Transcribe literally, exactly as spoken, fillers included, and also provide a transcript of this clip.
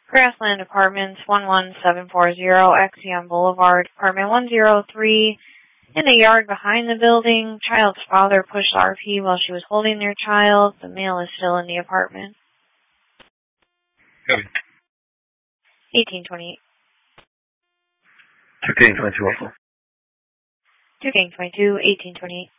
Grassland Apartments, one one seven four zero Axiom Boulevard, apartment one oh three. In the yard behind the building, child's father pushed R P while she was holding their child. The male is still in the apartment. Copy. eighteen twenty-eight. two King twenty-two also. two King twenty-two, eighteen twenty-eight.